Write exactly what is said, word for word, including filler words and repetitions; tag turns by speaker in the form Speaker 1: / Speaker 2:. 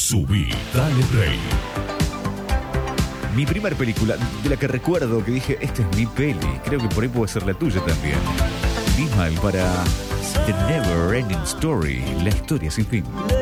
Speaker 1: Subí, dale play.
Speaker 2: Mi primer película, de la que recuerdo que dije, esta es mi peli. Creo que por ahí puede ser la tuya también. Dismal para The Never Ending Story, la historia sin fin.